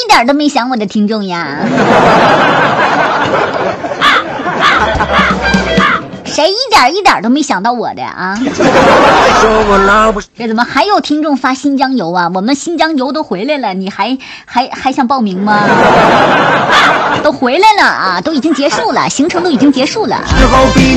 点都没想我的听众呀？谁一点都没想到我的啊？这怎么还有听众发新疆游啊？我们新疆游都回来了，你还想报名吗？都回来了啊，都已经结束了，行程都已经结束了。